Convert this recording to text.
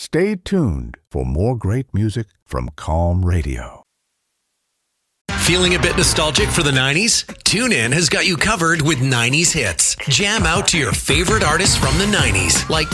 Stay tuned for more great music from Calm Radio. Feeling a bit nostalgic for the 90s? TuneIn has got you covered with 90s hits. Jam out to your favorite artists from the 90s, like